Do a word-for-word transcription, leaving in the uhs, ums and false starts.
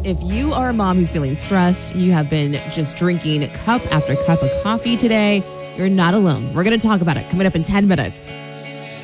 If you are a mom who's feeling stressed, you have been just drinking cup after cup of coffee today, you're not alone. We're going to talk about it coming up in ten minutes.